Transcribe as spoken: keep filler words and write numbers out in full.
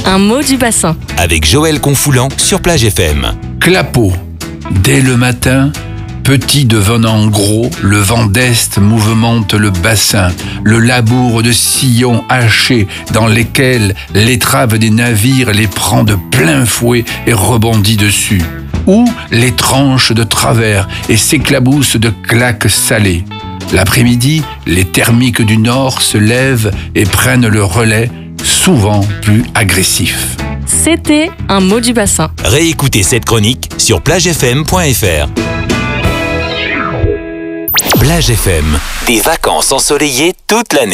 Un mot du bassin. Avec Joël Confoulant sur Plage F M. Clapeau. Dès le matin, petit devenant gros, le vent d'est mouvemente le bassin, le labour de sillons hachés dans lesquels l'étrave des navires les prend de plein fouet et rebondit dessus, ou les tranche de travers et s'éclabousse de claques salées. L'après-midi, les thermiques du nord se lèvent et prennent le relais, souvent plus agressifs. C'était un mot du bassin. Réécoutez cette chronique sur plage f m point f r. Plage F M, des vacances ensoleillées toute l'année.